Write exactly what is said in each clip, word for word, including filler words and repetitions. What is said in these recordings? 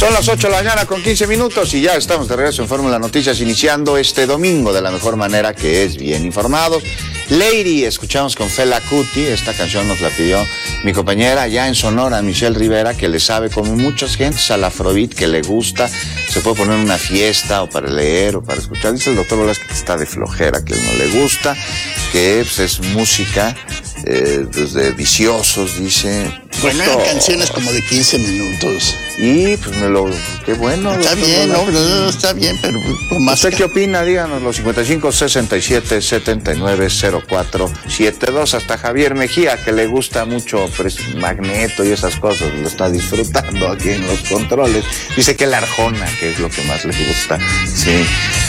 Son las ocho de la mañana con quince minutos y ya estamos de regreso en Fórmula Noticias, iniciando este domingo de la mejor manera, que es bien informados. Lady, escuchamos con Fela Kuti. Esta canción nos la pidió mi compañera allá en Sonora, Michelle Rivera, que le sabe, como muchas gentes, al afrobeat, que le gusta. Se puede poner en una fiesta o para leer o para escuchar. Dice el doctor Bolas que está de flojera, que no le gusta, que pues, es música eh, desde viciosos, dice. Bueno, eran canciones como de quince minutos. Y pues me lo... Qué bueno. Está bien, no, no, está bien, pero con más... ¿Usted qué opina? Díganos, los cincuenta y cinco, sesenta y siete, setenta y nueve, cero cuatro setenta y dos. Hasta Javier Mejía, que le gusta mucho pues, Magneto y esas cosas, lo está disfrutando aquí en los controles. Dice que la Arjona, que es lo que más le gusta. Sí.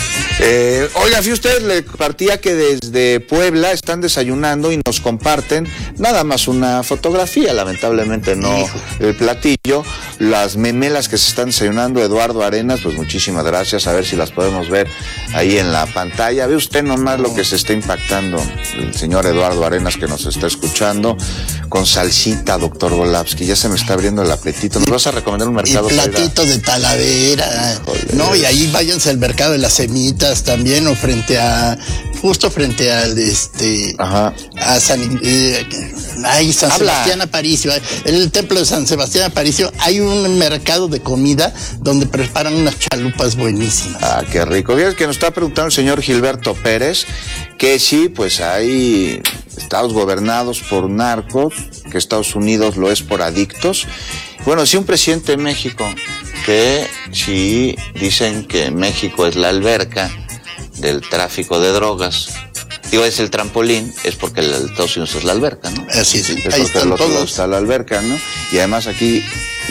Eh, oiga, si usted le partía que desde Puebla están desayunando y nos comparten nada más una fotografía, lamentablemente no el platillo, las memelas que se están desayunando. Eduardo Arenas, pues muchísimas gracias, a ver si las podemos ver ahí en la pantalla. Ve usted nomás lo que se está impactando el señor Eduardo Arenas, que nos está escuchando, con salsita, doctor Volavsky. Ya se me está abriendo el apetito. ¿Nos vas a recomendar un mercado? Y platito de Talavera. Híjole. No, y ahí váyanse al mercado de las semitas también, o frente a, justo frente al, este, Ajá. a San, eh, ahí San Habla. Sebastián Aparicio, en el templo de San Sebastián Aparicio hay un mercado de comida donde preparan unas chalupas buenísimas. Ah, qué rico. Fíjate que nos está preguntando el señor Gilberto Pérez, que sí, pues hay estados gobernados por narcos, que Estados Unidos lo es por adictos. Bueno, sí, un presidente de México, que sí dicen que México es la alberca del tráfico de drogas. Digo, es el trampolín, es porque el Estados Unidos es la alberca, ¿no? Así es, es ahí están el otro todos. está la alberca, ¿no? Y además aquí,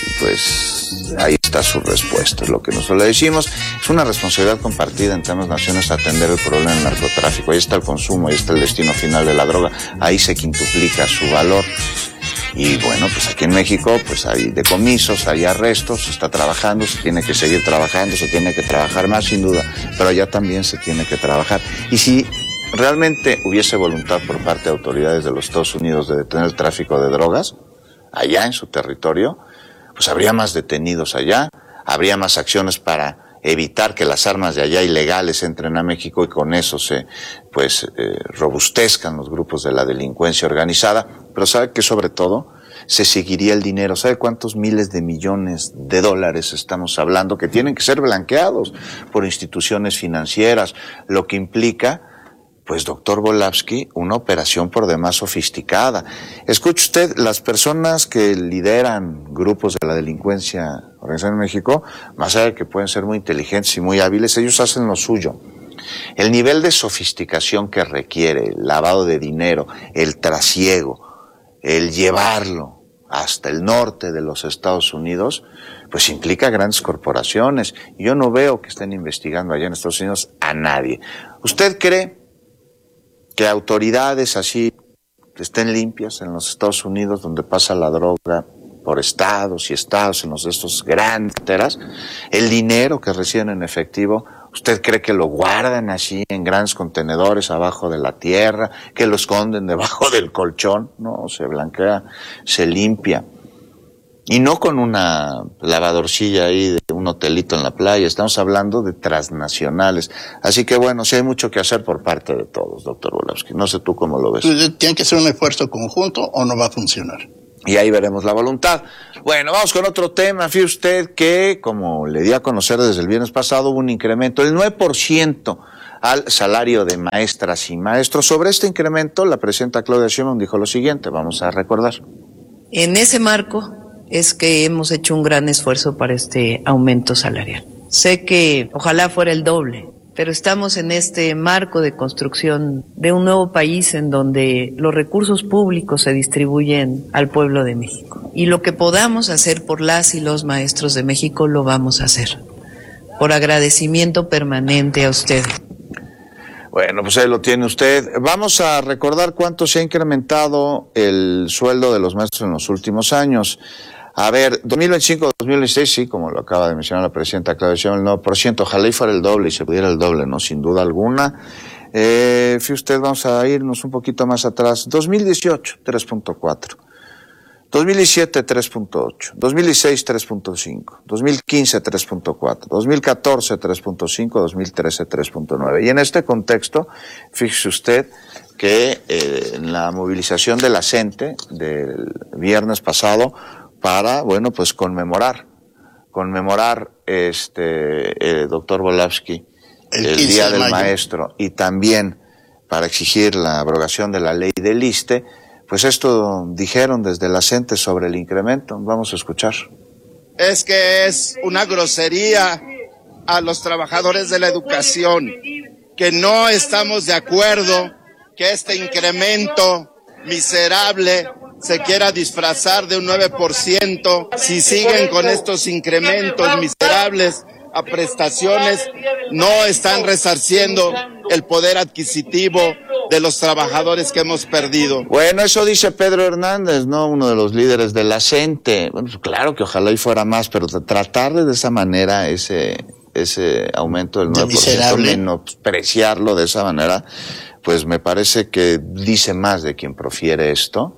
pues, ahí está su respuesta, es lo que nosotros le decimos. Es una responsabilidad compartida entre ambas naciones atender el problema del narcotráfico. Ahí está el consumo, ahí está el destino final de la droga, ahí se quintuplica su valor. Y bueno, pues aquí en México, pues hay decomisos, hay arrestos, se está trabajando, se tiene que seguir trabajando, se tiene que trabajar más sin duda, pero allá también se tiene que trabajar. Y si realmente hubiese voluntad por parte de autoridades de los Estados Unidos de detener el tráfico de drogas, allá en su territorio, pues habría más detenidos allá, habría más acciones para evitar que las armas de allá ilegales entren a México y con eso se, pues, eh, robustezcan los grupos de la delincuencia organizada. Pero sabe que sobre todo se seguiría el dinero. ¿Sabe cuántos miles de millones de dólares estamos hablando que tienen que ser blanqueados por instituciones financieras? Lo que implica, pues, doctor Volavsky, una operación por demás sofisticada. Escuche usted, las personas que lideran grupos de la delincuencia organizada en México, más allá de que pueden ser muy inteligentes y muy hábiles, ellos hacen lo suyo. El nivel de sofisticación que requiere el lavado de dinero, el trasiego, el llevarlo hasta el norte de los Estados Unidos, pues implica grandes corporaciones. Yo no veo que estén investigando allá en Estados Unidos a nadie. ¿Usted cree que autoridades así estén limpias en los Estados Unidos, donde pasa la droga por estados y estados, en los de estos grandes teras, el dinero que reciben en efectivo? ¿Usted cree que lo guardan así en grandes contenedores abajo de la tierra, que lo esconden debajo del colchón? No, se blanquea, se limpia. Y no con una lavadorcilla ahí de un hotelito en la playa, estamos hablando de transnacionales. Así que bueno, sí hay mucho que hacer por parte de todos, doctor Volavsky. No sé tú cómo lo ves. Tiene que ser un esfuerzo conjunto o no va a funcionar. Y ahí veremos la voluntad. Bueno, vamos con otro tema. Fíjese usted que, como le di a conocer desde el viernes pasado, hubo un incremento del nueve por ciento al salario de maestras y maestros. Sobre este incremento, la presidenta Claudia Sheinbaum dijo lo siguiente, vamos a recordar. En ese marco es que hemos hecho un gran esfuerzo para este aumento salarial. Sé que ojalá fuera el doble, pero estamos en este marco de construcción de un nuevo país en donde los recursos públicos se distribuyen al pueblo de México. Y lo que podamos hacer por las y los maestros de México lo vamos a hacer, por agradecimiento permanente a ustedes. Bueno, pues ahí lo tiene usted. Vamos a recordar cuánto se ha incrementado el sueldo de los maestros en los últimos años. A ver, dos mil veinticinco dos mil veintiséis, sí, como lo acaba de mencionar la presidenta Claudia Sheinbaum, el nueve por ciento, ojalá y fuera el doble y se pudiera el doble, ¿no? Sin duda alguna. Eh, fíjate usted, vamos a irnos un poquito más atrás. dos mil dieciocho, tres punto cuatro. dos mil diecisiete tres punto ocho, dos mil dieciséis tres punto cinco, dos mil quince tres punto cuatro, dos mil catorce tres punto cinco, dos mil trece tres punto nueve. Y en este contexto, fíjese usted que eh, en la movilización de la CENTE del viernes pasado para, bueno, pues conmemorar, conmemorar este, eh, doctor Volapsky, el, el Día del Maestro, y también para exigir la abrogación de la ley del ISSSTE, pues esto dijeron desde la CENTE sobre el incremento. Vamos a escuchar. Es que es una grosería a los trabajadores de la educación, que no estamos de acuerdo que este incremento miserable se quiera disfrazar de un nueve por ciento. Si siguen con estos incrementos miserables a prestaciones, no están resarciendo el poder adquisitivo de los trabajadores que hemos perdido. Bueno, eso dice Pedro Hernández, ¿no? Uno de los líderes de la CENTE. Bueno, pues claro que ojalá y fuera más, pero tratar de, de esa manera ese ese aumento del nueve por ciento, menospreciarlo de esa manera, pues me parece que dice más de quien profiere esto,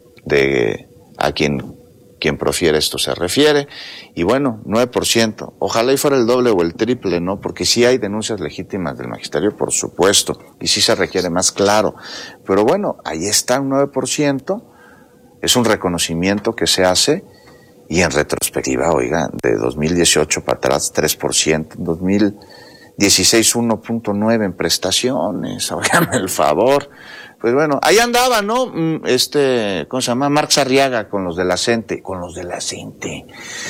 de a quien quien profiere esto se refiere, y bueno, nueve por ciento, ojalá y fuera el doble o el triple, ¿no? Porque sí hay denuncias legítimas del magisterio, por supuesto, y sí se requiere más, claro, pero bueno, ahí está un nueve por ciento, es un reconocimiento que se hace, y en retrospectiva, oiga, de dos mil dieciocho para atrás tres por ciento, dos mil dieciséis uno punto nueve en prestaciones, óigame el favor. Pues bueno, ahí andaba, ¿no? Este, ¿cómo se llama? Marx Arriaga con los de la CENTE, con los de la CENTE,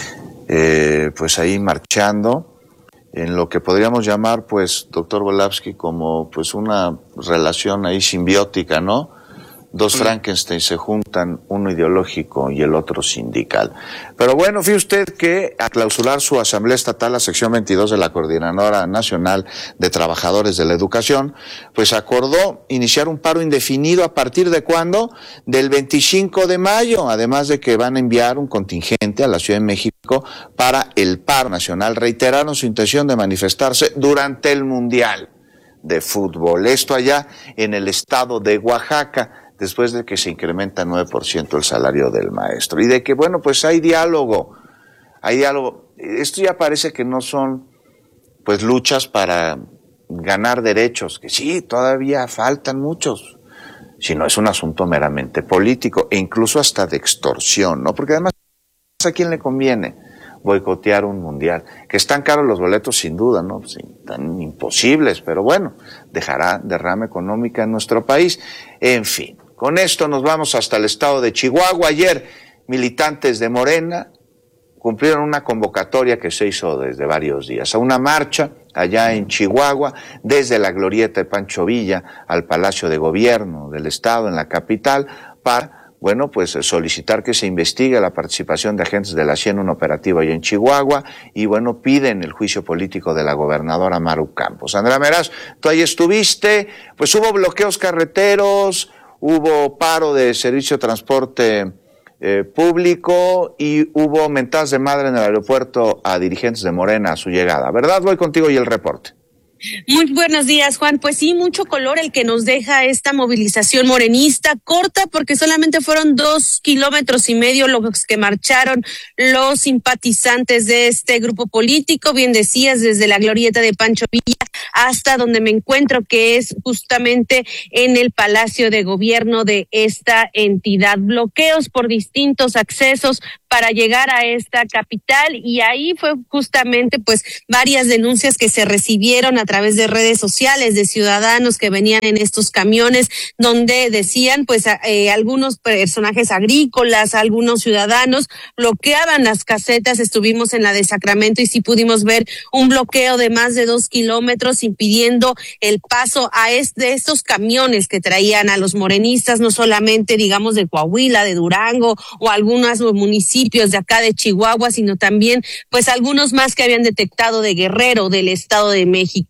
eh, pues ahí marchando en lo que podríamos llamar, pues, doctor Volapsky, como pues una relación ahí simbiótica, ¿no? Dos Frankenstein se juntan, uno ideológico y el otro sindical. Pero bueno, fíjese usted que a clausurar su asamblea estatal, la sección veintidós de la Coordinadora Nacional de Trabajadores de la Educación, pues acordó iniciar un paro indefinido a partir de ¿cuándo? Del veinticinco de mayo, además de que van a enviar un contingente a la Ciudad de México para el paro nacional. Reiteraron su intención de manifestarse durante el Mundial de Fútbol. Esto allá en el estado de Oaxaca, después de que se incrementa nueve por ciento el salario del maestro. Y de que, bueno, pues hay diálogo, hay diálogo. Esto ya parece que no son, pues, luchas para ganar derechos, que sí, todavía faltan muchos, sino es un asunto meramente político, e incluso hasta de extorsión, ¿no? Porque además, ¿a quién le conviene boicotear un mundial? Que están caros los boletos, sin duda, ¿no? Sí, tan imposibles, pero bueno, dejará derrame económica en nuestro país. En fin. Con esto nos vamos hasta el estado de Chihuahua. Ayer, militantes de Morena cumplieron una convocatoria que se hizo desde varios días, a una marcha allá en Chihuahua, desde la glorieta de Pancho Villa al Palacio de Gobierno del estado, en la capital, para, bueno, pues solicitar que se investigue la participación de agentes de la C I E en un operativo allá en Chihuahua, y bueno, piden el juicio político de la gobernadora Maru Campos. Andrea Meraz, tú ahí estuviste, pues hubo bloqueos carreteros, hubo paro de servicio de transporte eh, público y hubo mentadas de madre en el aeropuerto a dirigentes de Morena a su llegada. ¿Verdad? Voy contigo y el reporte. Muy buenos días, Juan. Pues sí, mucho color el que nos deja esta movilización morenista, corta porque solamente fueron dos kilómetros y medio los que marcharon los simpatizantes de este grupo político, bien decías, desde la glorieta de Pancho Villa hasta donde me encuentro, que es justamente en el Palacio de Gobierno de esta entidad. Bloqueos por distintos accesos para llegar a esta capital, y ahí fue justamente pues varias denuncias que se recibieron a través de redes sociales de ciudadanos que venían en estos camiones, donde decían pues eh, algunos personajes agrícolas, algunos ciudadanos bloqueaban las casetas. Estuvimos en la de Sacramento y sí pudimos ver un bloqueo de más de dos kilómetros impidiendo el paso a este, de estos camiones que traían a los morenistas, no solamente digamos de Coahuila, de Durango o algunos municipios de acá de Chihuahua, sino también pues algunos más que habían detectado de Guerrero, del Estado de México.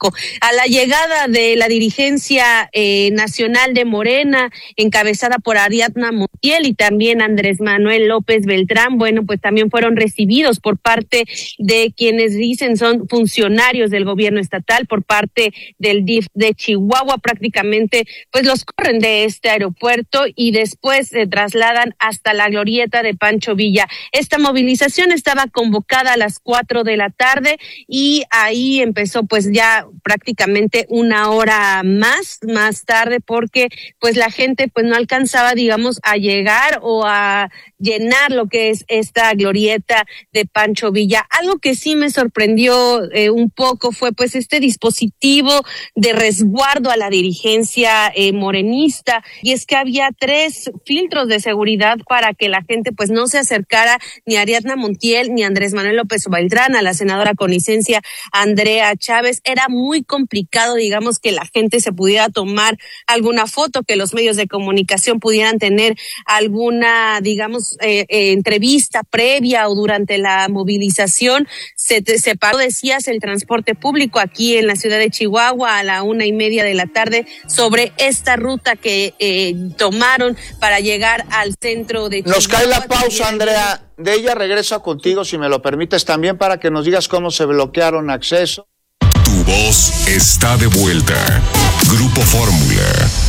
México. A la llegada de la dirigencia eh, nacional de Morena, encabezada por Ariadna Montiel y también Andrés Manuel López Beltrán, bueno, pues también fueron recibidos por parte de quienes dicen son funcionarios del gobierno estatal, por parte del D I F de Chihuahua. Prácticamente pues los corren de este aeropuerto y después se trasladan hasta la glorieta de Pancho Villa. Esta movilización estaba convocada a las cuatro de la tarde y ahí empezó pues ya prácticamente una hora más, más tarde, porque pues la gente pues no alcanzaba, digamos, a llegar o a llenar lo que es esta glorieta de Pancho Villa. Algo que sí me sorprendió eh, un poco fue pues este dispositivo de resguardo a la dirigencia eh, morenista, y es que había tres filtros de seguridad para que la gente pues no se acercara ni a Ariadna Montiel ni a Andrés Manuel López Beltrán, a la senadora con licencia Andrea Chávez. Era muy complicado, digamos, que la gente se pudiera tomar alguna foto, que los medios de comunicación pudieran tener alguna, digamos, eh, eh, entrevista previa o durante la movilización. Se, se paró, decías, el transporte público aquí en la ciudad de Chihuahua a la una y media de la tarde sobre esta ruta que eh, tomaron para llegar al centro de Chihuahua. Nos cae la pausa, Andrea. De ella regreso contigo, si me lo permites, también para que nos digas cómo se bloquearon acceso. Tu voz está de vuelta. Grupo Fórmula.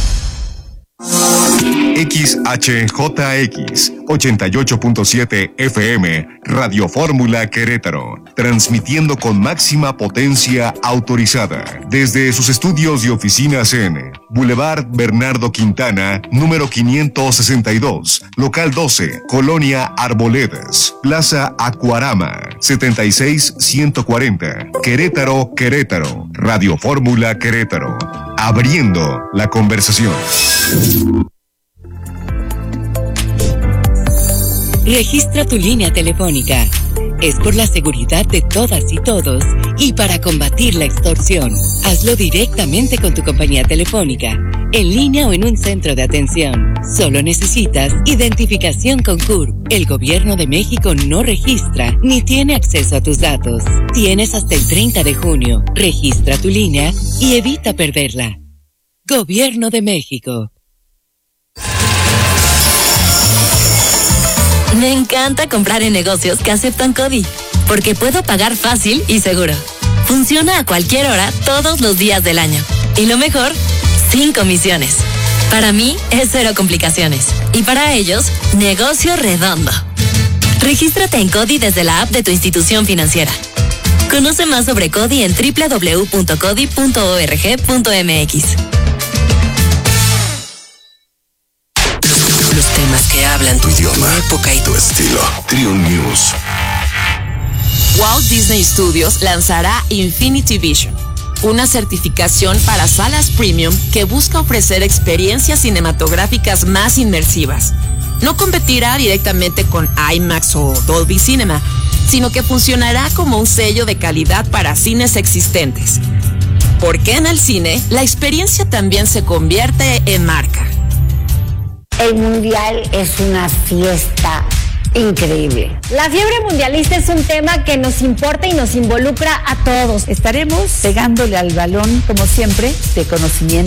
X H J X ochenta y ocho punto siete F M, Radio Fórmula Querétaro, transmitiendo con máxima potencia autorizada desde sus estudios y oficinas en Boulevard Bernardo Quintana, número quinientos sesenta y dos, local doce, Colonia Arboledas, Plaza Acuarama, setenta y seis ciento cuarenta, Querétaro, Querétaro, Radio Fórmula Querétaro, abriendo la conversación. Registra tu línea telefónica. Es por la seguridad de todas y todos y para combatir la extorsión. Hazlo directamente con tu compañía telefónica, en línea o en un centro de atención. Solo necesitas identificación con C U R P. El Gobierno de México no registra ni tiene acceso a tus datos. Tienes hasta el treinta de junio. Registra tu línea y evita perderla. Gobierno de México. Me encanta comprar en negocios que aceptan CODI, porque puedo pagar fácil y seguro. Funciona a cualquier hora, todos los días del año. Y lo mejor, sin comisiones. Para mí, es cero complicaciones. Y para ellos, negocio redondo. Regístrate en CODI desde la app de tu institución financiera. Conoce más sobre CODI en doble u doble u doble u punto codi punto org punto m x. Los temas que hablan tu idioma, tu época y tu estilo. Triun News. Walt Disney Studios lanzará Infinity Vision, una certificación para salas premium que busca ofrecer experiencias cinematográficas más inmersivas. No competirá directamente con IMAX o Dolby Cinema, sino que funcionará como un sello de calidad para cines existentes. Porque en el cine, la experiencia también se convierte en marca. El Mundial es una fiesta increíble. La fiebre mundialista es un tema que nos importa y nos involucra a todos. Estaremos pegándole al balón, como siempre, de conocimiento.